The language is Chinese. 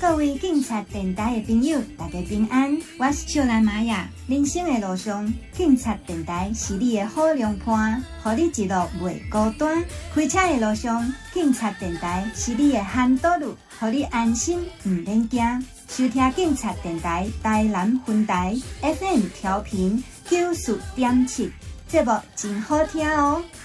各位警察电台的朋友，大家平安，我是秀兰玛雅。人生的路上，警察电台是你的好良伴，予你一路袂孤单。开车的路上，警察电台是你的hand导路，予你安心唔免惊。收听警察电台台南分台 FM 调频94.7，节目真好听哦。